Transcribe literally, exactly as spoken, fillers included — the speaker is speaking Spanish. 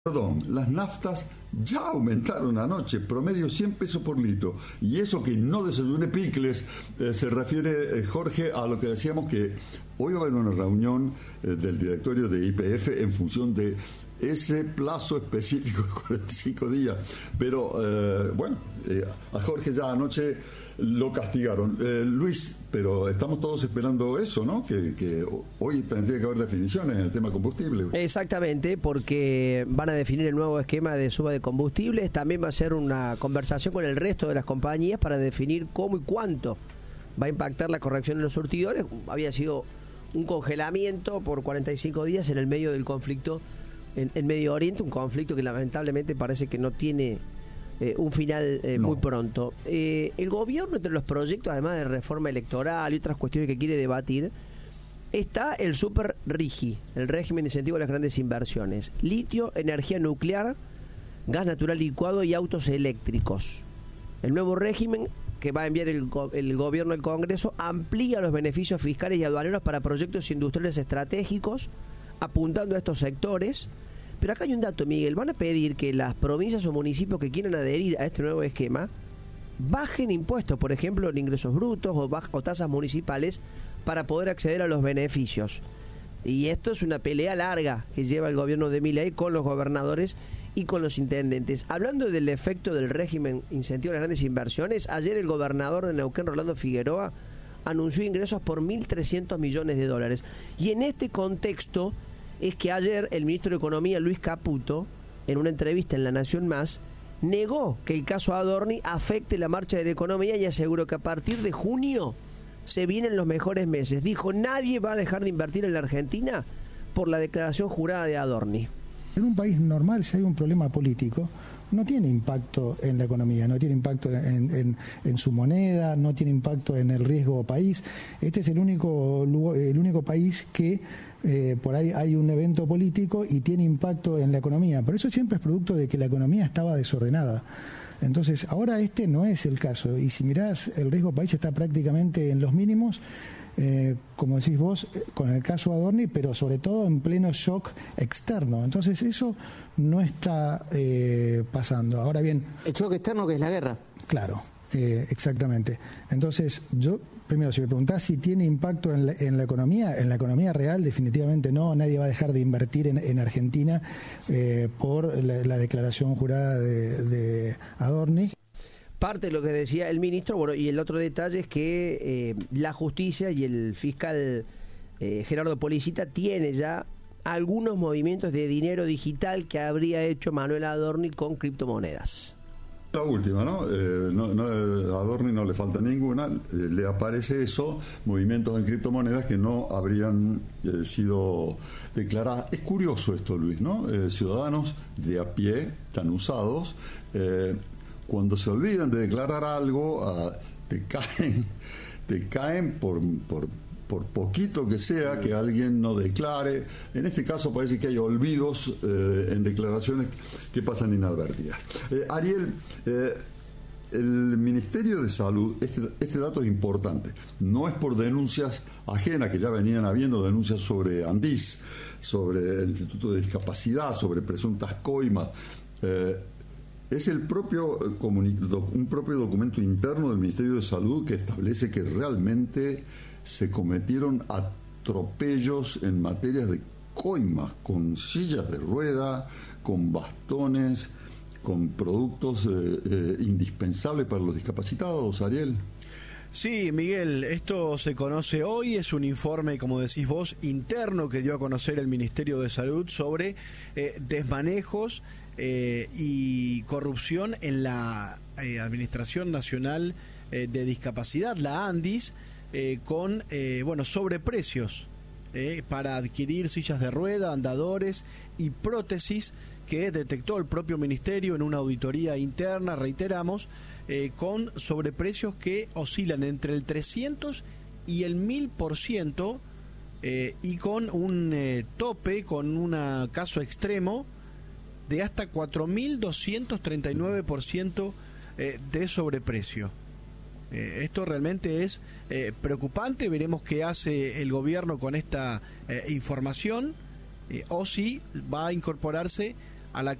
Perdón, las naftas ya aumentaron anoche, promedio cien pesos por litro. Y eso que no desayuné picles, eh, se refiere, eh, Jorge, a lo que decíamos que hoy va a haber una reunión eh, del directorio de Y P F en función de ese plazo específico de cuarenta y cinco días. Pero, eh, bueno, eh, a Jorge ya anoche lo castigaron. Eh, Luis, pero estamos todos esperando eso, ¿no? Que, que hoy tendría que haber definiciones en el tema combustible. Exactamente, porque van a definir el nuevo esquema de suba de combustibles. También va a ser una conversación con el resto de las compañías para definir cómo y cuánto va a impactar la corrección de los surtidores. Había sido un congelamiento por cuarenta y cinco días en el medio del conflicto en, en Medio Oriente, un conflicto que lamentablemente parece que no tiene eh, un final eh, no. muy pronto. Eh, el gobierno, entre los proyectos, además de reforma electoral y otras cuestiones que quiere debatir, está el Super RIGI, el régimen de incentivo a las grandes inversiones: litio, energía nuclear, gas natural licuado y autos eléctricos. El nuevo régimen que va a enviar el, el gobierno al Congreso amplía los beneficios fiscales y aduaneros para proyectos industriales estratégicos, apuntando a estos sectores. Pero acá hay un dato, Miguel: van a pedir que las provincias o municipios que quieran adherir a este nuevo esquema bajen impuestos, por ejemplo, en ingresos brutos o, baj- o tasas municipales, para poder acceder a los beneficios. Y esto es una pelea larga que lleva el gobierno de Milei con los gobernadores y con los intendentes. Hablando del efecto del régimen incentivo a las grandes inversiones, ayer el gobernador de Neuquén, Rolando Figueroa, anunció ingresos por mil trescientos millones de dólares. Y en este contexto es que ayer el ministro de Economía, Luis Caputo, en una entrevista en La Nación Más, negó que el caso Adorni afecte la marcha de la economía y aseguró que a partir de junio se vienen los mejores meses. Dijo: nadie va a dejar de invertir en la Argentina por la declaración jurada de Adorni. En un país normal, si hay un problema político, no tiene impacto en la economía, no tiene impacto en, en, en su moneda, no tiene impacto en el riesgo país. Este es el único, el único país que eh, por ahí hay un evento político y tiene impacto en la economía. Pero eso siempre es producto de que la economía estaba desordenada. Entonces, ahora este no es el caso. Y si mirás, el riesgo país está prácticamente en los mínimos, eh, como decís vos, con el caso Adorni, pero sobre todo en pleno shock externo. Entonces, eso no está eh, pasando. Ahora bien... ¿El shock externo que es la guerra? Claro, eh, exactamente. Entonces, yo... Primero, si me preguntás si tiene impacto en la, en la economía, en la economía real definitivamente no. Nadie va a dejar de invertir en, en Argentina eh, por la, la declaración jurada de, de Adorni. Parte de lo que decía el ministro, bueno, y el otro detalle es que eh, la justicia y el fiscal eh, Gerardo Policita tiene ya algunos movimientos de dinero digital que habría hecho Manuel Adorni con criptomonedas. La última, ¿no? Eh, no, no a Adorni no le falta ninguna, eh, le aparece eso, movimientos en criptomonedas que no habrían eh, sido declaradas. Es curioso esto, Luis, ¿no? Eh, ciudadanos de a pie, tan usados, eh, cuando se olvidan de declarar algo, uh, te caen, te caen por... por por poquito que sea que alguien no declare. En este caso parece que hay olvidos eh, en declaraciones que pasan inadvertidas. Eh, Ariel, eh, el Ministerio de Salud, este, este dato es importante, no es por denuncias ajenas, que ya venían habiendo denuncias sobre Andís, sobre el Instituto de Discapacidad, sobre presuntas coimas. Eh, Es el propio un propio documento interno del Ministerio de Salud que establece que realmente se cometieron atropellos en materias de coimas, con sillas de rueda, con bastones, con productos eh, eh, indispensables para los discapacitados, Ariel. Sí, Miguel, esto se conoce hoy, es un informe, como decís vos, interno que dio a conocer el Ministerio de Salud sobre eh, desmanejos eh, y corrupción en la eh, Administración Nacional eh, de Discapacidad, la ANDIS, eh, con eh, bueno, sobreprecios eh, para adquirir sillas de rueda, andadores y prótesis que detectó el propio Ministerio en una auditoría interna, reiteramos, Eh, con sobreprecios que oscilan entre el trescientos y el mil por ciento eh, y con un eh, tope, con un caso extremo de hasta cuatro mil doscientos treinta y nueve por ciento eh, de sobreprecio. Eh, esto realmente es eh, preocupante. Veremos qué hace el gobierno con esta eh, información eh, o si va a incorporarse a la